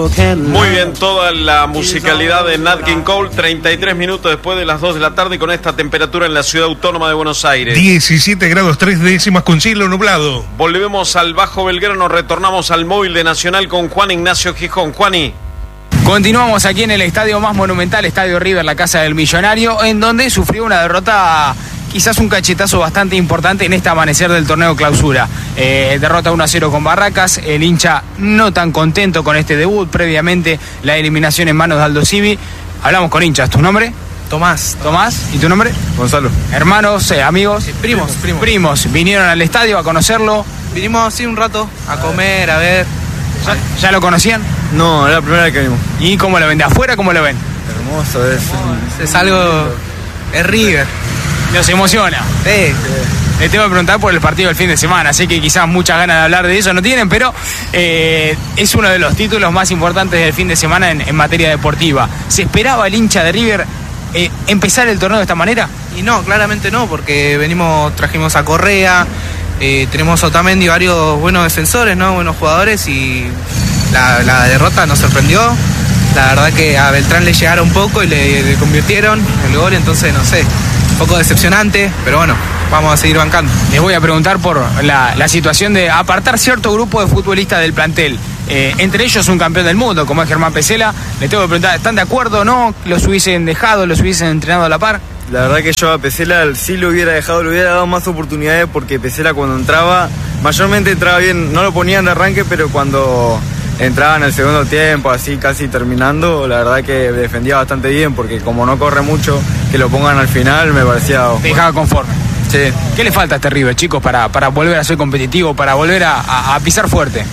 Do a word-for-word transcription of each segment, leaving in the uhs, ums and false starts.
Muy bien, toda la musicalidad de Nat King Cole, treinta y tres minutos después de las dos de la tarde con esta temperatura en la ciudad autónoma de Buenos Aires. diecisiete grados tres décimas con cielo nublado. Volvemos al Bajo Belgrano, retornamos al móvil de Nacional con Juan Ignacio Gijón. Juani. Continuamos aquí en el estadio más monumental, Estadio River, la casa del millonario, en donde sufrió una derrota, quizás un cachetazo bastante importante en este amanecer del torneo clausura. Eh, derrota uno a cero con Barracas, el hincha no tan contento con este debut, previamente la eliminación en manos de Aldo Civi. Hablamos con hinchas, ¿tu nombre? Tomás. Tomás, ¿y tu nombre? Gonzalo. Hermanos, eh, amigos. Sí, primos, primos. Primos, vinieron al estadio a conocerlo. Vinimos sí un rato a comer, a ver. ¿Ya, ya lo conocían? No, era la primera vez que venimos. ¿Y cómo lo ven? ¿De afuera cómo lo ven? Hermoso, es, es algo. Es River. Nos emociona. Sí. Le tengo que preguntar por el partido del fin de semana, así que quizás muchas ganas de hablar de eso no tienen, pero eh, es uno de los títulos más importantes del fin de semana en, en materia deportiva. ¿Se esperaba el hincha de River eh, empezar el torneo de esta manera? Y no, claramente no, porque venimos, trajimos a Correa, eh, tenemos a Otamendi, varios buenos defensores, ¿no? Buenos jugadores, y la, la derrota nos sorprendió. La verdad que a Beltrán le llegaron un poco y le, le convirtieron el gol, entonces no sé, un poco decepcionante, pero bueno, vamos a seguir bancando. Les voy a preguntar por la, la situación de apartar cierto grupo de futbolistas del plantel, eh, entre ellos un campeón del mundo como es Germán Pesela. Les tengo que preguntar, ¿están de acuerdo o no? ¿Los hubiesen dejado, los hubiesen entrenado a la par? La verdad que yo a Pesela sí lo hubiera dejado, le hubiera dado más oportunidades, porque Pesela cuando entraba, mayormente entraba bien, no lo ponían de arranque, pero cuando entraba en el segundo tiempo, así casi terminando, la verdad que defendía bastante bien, porque como no corre mucho, que lo pongan al final me parecía... Dejaba conforme. Sí. ¿Qué le falta a este River, chicos, para, para volver a ser competitivo, para volver a, a, a pisar fuerte?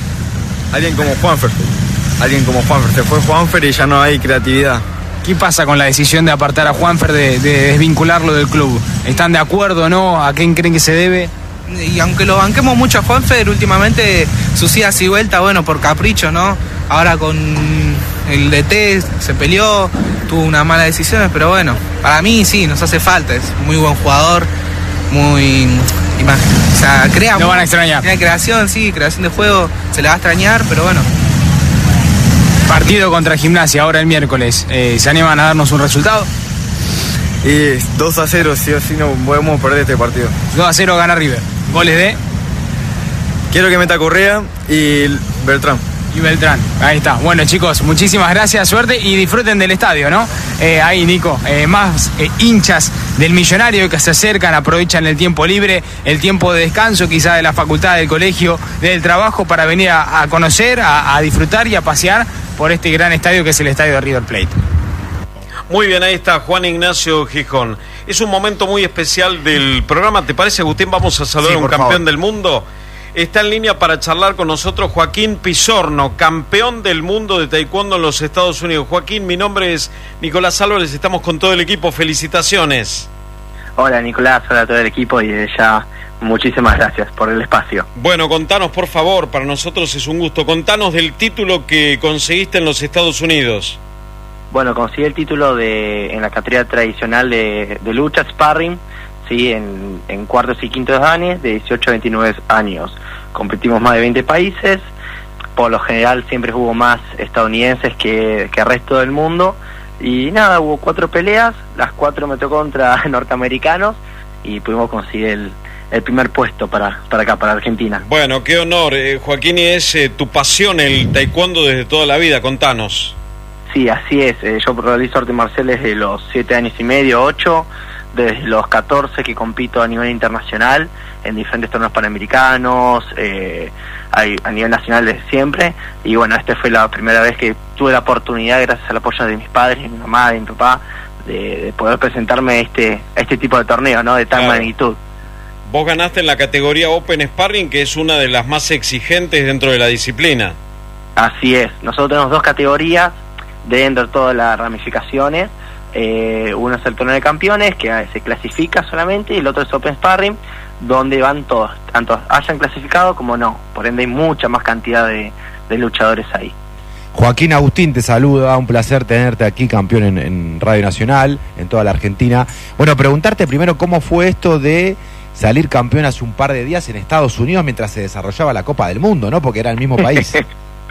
Alguien como Juanfer, alguien como Juanfer, se fue Juanfer y ya no hay creatividad. ¿Qué pasa con la decisión de apartar a Juanfer, de, de desvincularlo del club? ¿Están de acuerdo o no? ¿A quién creen que se debe? Y aunque lo banquemos mucho a Juanfer, últimamente sus idas y vueltas, bueno, por capricho, ¿no? Ahora con el D T se peleó, tuvo unas malas decisiones, pero bueno, para mí sí, nos hace falta, es muy buen jugador, muy... O sea, crea... Lo van a extrañar. Tiene creación, sí, creación de juego, se le va a extrañar, pero bueno. Partido contra Gimnasia, ahora el miércoles, eh, ¿se animan a darnos un resultado? Y dos a cero, sí o sí no podemos perder este partido. dos a cero gana River. ¿Goles de? Quiero que meta Correa y Beltrán. Y Beltrán, ahí está. Bueno, chicos, muchísimas gracias, suerte y disfruten del estadio, ¿no? Eh, ahí, Nico, eh, más eh, hinchas del millonario que se acercan, aprovechan el tiempo libre, el tiempo de descanso quizá de la facultad, del colegio, del trabajo, para venir a, a conocer, a, a disfrutar y a pasear por este gran estadio que es el estadio de River Plate. Muy bien, ahí está Juan Ignacio Gijón. Es un momento muy especial del programa. ¿Te parece, Agustín? Vamos a saludar Sí, a un por campeón favor. del mundo. Está en línea para charlar con nosotros Joaquín Pizorno, campeón del mundo de taekwondo en los Estados Unidos. Joaquín, mi nombre es Nicolás Álvarez, estamos con todo el equipo. Felicitaciones. Hola Nicolás, hola a todo el equipo y desde ya muchísimas gracias por el espacio. Bueno, contanos por favor, para nosotros es un gusto. Contanos del título que conseguiste en los Estados Unidos. Bueno, conseguí el título de en la categoría tradicional de, de lucha, sparring, sí, en, en cuartos y quintos danes de dieciocho a veintinueve años. Competimos más de veinte países, por lo general siempre hubo más estadounidenses que, que el resto del mundo, y nada, hubo cuatro peleas, las cuatro me tocó contra norteamericanos y pudimos conseguir el, el primer puesto para, para acá, para Argentina. Bueno, qué honor, eh, Joaquín, y es eh, tu pasión el taekwondo desde toda la vida, contanos. Sí, así es. Eh, yo realizo artes marciales desde los siete años y medio, ocho, desde los catorce que compito a nivel internacional en diferentes torneos panamericanos, eh, a, a nivel nacional desde siempre. Y bueno, esta fue la primera vez que tuve la oportunidad, gracias al apoyo de mis padres, de mi mamá, de mi papá, de, de poder presentarme a este, a este tipo de torneo, ¿no? De tal Claro. magnitud. Vos ganaste en la categoría Open Sparring, que es una de las más exigentes dentro de la disciplina. Así es. Nosotros tenemos dos categorías dentro de todas las ramificaciones. Eh, uno es el torneo de campeones, que eh, se clasifica solamente, y el otro es Open Sparring, donde van todos, tanto hayan clasificado como no. Por ende hay mucha más cantidad de, de luchadores ahí. Joaquín, Agustín te saluda, un placer tenerte aquí, campeón en, en Radio Nacional, en toda la Argentina. Bueno, preguntarte primero cómo fue esto de salir campeón hace un par de días en Estados Unidos mientras se desarrollaba la Copa del Mundo, ¿no? Porque era el mismo país.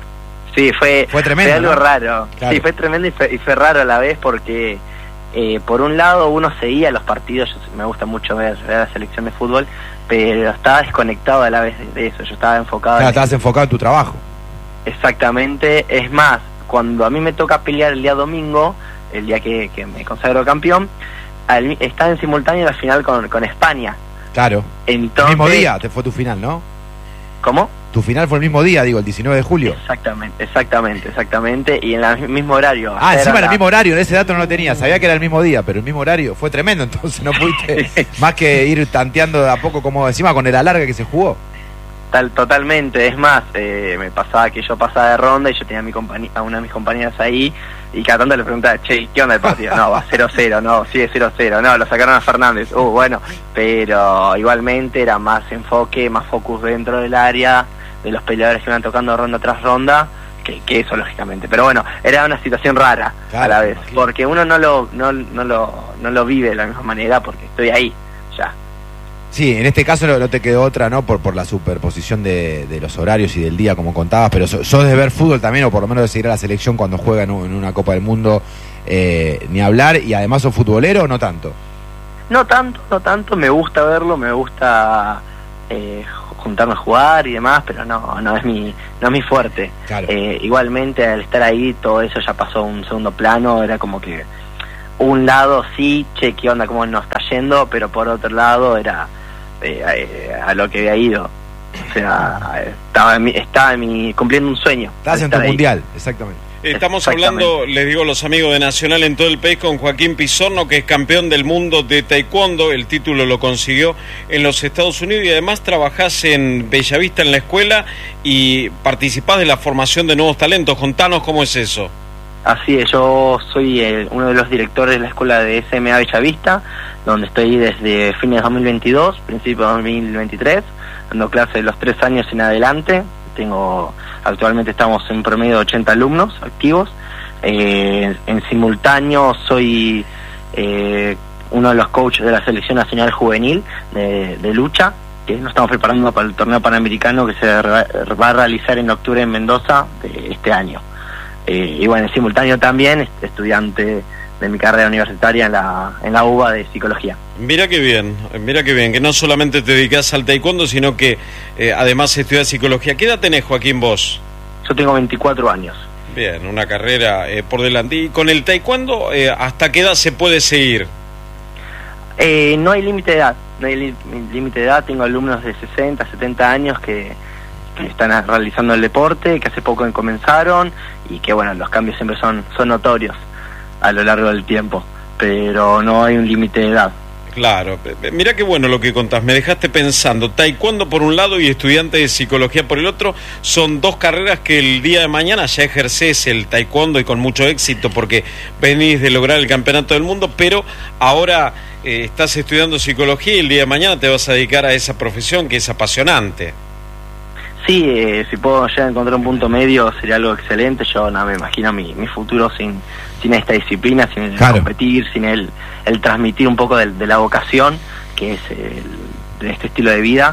Sí, fue, fue tremendo, fue algo ¿no? raro. Claro. Sí, fue tremendo y fue, y fue raro a la vez porque, eh, por un lado, uno seguía los partidos, yo, me gusta mucho ver, ver la selección de fútbol, pero estaba desconectado a la vez de eso, yo estaba enfocado Claro, en... estabas enfocado en tu trabajo. Exactamente, es más, cuando a mí me toca pelear el día domingo, el día que, que me consagro campeón, al, estaba en simultáneo la final con, con España. Claro. Entonces, el mismo día te fue tu final, ¿no? ¿Cómo? Tu final fue el mismo día, digo, el diecinueve de julio. Exactamente, exactamente, exactamente, y en el mismo horario. Ah, encima era la... el mismo horario, ese dato no lo tenía, sabía que era el mismo día, pero el mismo horario fue tremendo, entonces no pudiste más que ir tanteando de a poco, como encima con el alargue que se jugó. Tal, totalmente, es más, eh, me pasaba que yo pasaba de ronda y yo tenía a, mi compañ- a una de mis compañeras ahí y cada tanto le preguntaba, che, ¿qué onda el partido? No, va cero cero, no, sigue cero cero, no, lo sacaron a Fernández, uh, bueno, pero igualmente era más enfoque, más focus dentro del área, de los peleadores que iban tocando ronda tras ronda, que, que eso lógicamente, pero bueno, era una situación rara Claro, a la vez, imagino. porque uno no lo, no, no lo, no lo vive de la misma manera porque estoy ahí, ya. Sí, en este caso no, no te quedó otra, ¿no? Por por la superposición de, de los horarios y del día, como contabas, pero so- sos de ver fútbol también, o por lo menos de seguir a la selección cuando juega en, un- en una Copa del Mundo, eh, ni hablar, y además sos futbolero o no tanto. No tanto, no tanto, me gusta verlo, me gusta eh, juntarme a jugar y demás, pero no, no es mi, no es mi fuerte. Claro. Eh, igualmente al estar ahí todo eso ya pasó a un segundo plano, era como que un lado sí, che, qué onda, cómo nos está yendo, pero por otro lado era eh, eh, a lo que había ido. O sea, estaba, en mi, estaba en mi, cumpliendo un sueño. Estás al en tu estar ahí. mundial, exactamente. Estamos Exactamente. hablando, les digo a los amigos de Nacional en todo el país, con Joaquín Pizorno, que es campeón del mundo de taekwondo. El título lo consiguió en los Estados Unidos y además trabajás en Bellavista en la escuela y participás de la formación de nuevos talentos. Contanos cómo es eso. Así es, yo soy eh, uno de los directores de la escuela de S M A Bellavista, donde estoy desde fines de dos mil veintidós, principio de dos mil veintitrés, dando clases de los tres años en adelante. Tengo, actualmente estamos en promedio de ochenta alumnos activos. Eh, en simultáneo soy eh, uno de los coaches de la Selección Nacional Juvenil de, de lucha, que nos estamos preparando para el torneo panamericano que se re- va a realizar en octubre en Mendoza de este año. Eh, y bueno, en simultáneo también est- estudiante de mi carrera universitaria en la en la U B A de psicología. Mira qué bien, mira qué bien, que no solamente te dedicás al taekwondo, sino que eh, además estudias psicología. ¿Qué edad tenés, Joaquín, vos? Yo tengo veinticuatro años. Bien, una carrera eh, por delante. ¿Y con el taekwondo eh, hasta qué edad se puede seguir? Eh, no hay límite de edad, no hay li- límite de edad. Tengo alumnos de sesenta, setenta años que, que están a- realizando el deporte, que hace poco comenzaron y que bueno, los cambios siempre son, son notorios a lo largo del tiempo, pero no hay un límite de edad. Claro, mira qué bueno lo que contás, me dejaste pensando, taekwondo por un lado y estudiante de psicología por el otro, son dos carreras que el día de mañana ya ejercés el taekwondo y con mucho éxito porque venís de lograr el campeonato del mundo, pero ahora eh, estás estudiando psicología y el día de mañana te vas a dedicar a esa profesión que es apasionante. Sí, eh, si puedo llegar a encontrar un punto medio sería algo excelente. Yo no me imagino mi, mi futuro sin sin esta disciplina, sin el Claro. competir, sin el, el transmitir un poco de, de la vocación, que es el, de este estilo de vida,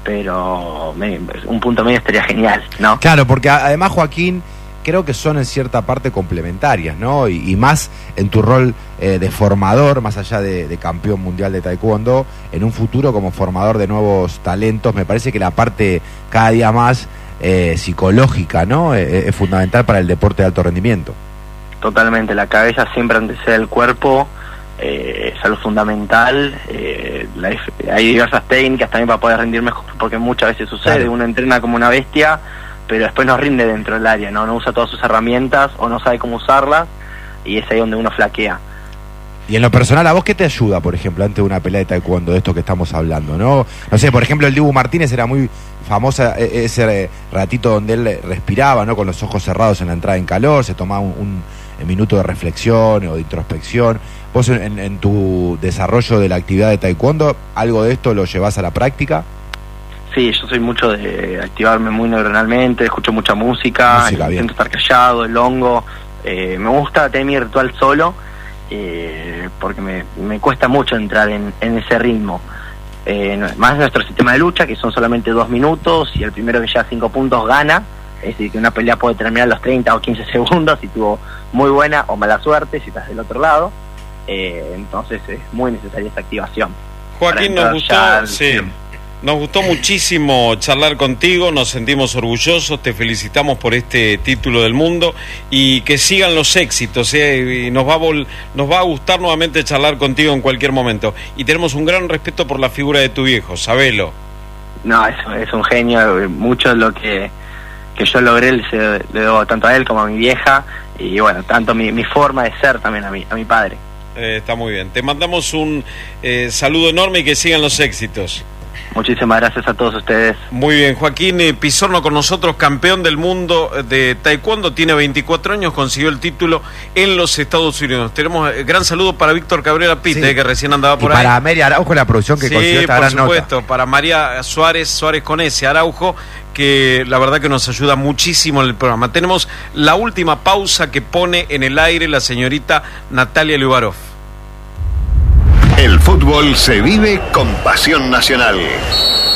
pero me, un punto medio estaría genial, ¿no? Claro, porque a- además, Joaquín, creo que son en cierta parte complementarias, ¿no? Y, y más en tu rol eh, de formador, más allá de, de campeón mundial de taekwondo, en un futuro como formador de nuevos talentos, me parece que la parte cada día más eh, psicológica, ¿no? Eh, es fundamental para el deporte de alto rendimiento. Totalmente, la cabeza siempre antecede el cuerpo, eh, es algo fundamental. eh, la, hay diversas técnicas también para poder rendir mejor, porque muchas veces sucede, Claro. uno entrena como una bestia, pero después no rinde dentro del área, no no usa todas sus herramientas o no sabe cómo usarlas, y es ahí donde uno flaquea. Y en lo personal, ¿a vos qué te ayuda, por ejemplo, antes de una pelea de taekwondo, de esto que estamos hablando, no? No sé, por ejemplo, el Dibu Martínez era muy famosa e- ese ratito donde él respiraba, ¿no? Con los ojos cerrados en la entrada en calor, se tomaba un, un minuto de reflexión o de introspección. ¿Vos en, en, en tu desarrollo de la actividad de taekwondo, algo de esto lo llevás a la práctica? Sí, yo soy mucho de activarme muy neuronalmente, escucho mucha música, Música, bien. intento estar callado, el hongo. Eh, me gusta tener mi ritual solo, eh, porque me, me cuesta mucho entrar en, en ese ritmo. Eh, no- más nuestro sistema de lucha, que son solamente dos minutos, y el primero que llega a cinco puntos gana, Es decir, que una pelea puede terminar a los treinta o quince segundos si tuvo muy buena o mala suerte, si estás del otro lado. Eh, entonces es muy necesaria esa activación. Joaquín, nos gustó, sí, nos gustó muchísimo charlar contigo, nos sentimos orgullosos, te felicitamos por este título del mundo y que sigan los éxitos, eh, y nos va a vol- nos va a gustar nuevamente charlar contigo en cualquier momento. Y tenemos un gran respeto por la figura de tu viejo, sabelo. No, es, es un genio, mucho de lo que, que yo logré le, le debo tanto a él como a mi vieja, y bueno, tanto mi, mi forma de ser también a mi, a mi padre. Eh, está muy bien. Te mandamos un eh, saludo enorme y que sigan los éxitos. Muchísimas gracias a todos ustedes. Muy bien, Joaquín eh, Pizorno con nosotros, campeón del mundo de taekwondo, tiene veinticuatro años, consiguió el título en los Estados Unidos. Tenemos eh, gran saludo para Víctor Cabrera Pite, sí, eh, que recién andaba por y ahí. Para Mary Araujo, la producción que sí, consiguió esta gran nota. por supuesto, para María Suárez, Suárez con ese Araujo, que la verdad que nos ayuda muchísimo en el programa. Tenemos la última pausa que pone en el aire la señorita Natalia Liubarov. El fútbol se vive con pasión nacional.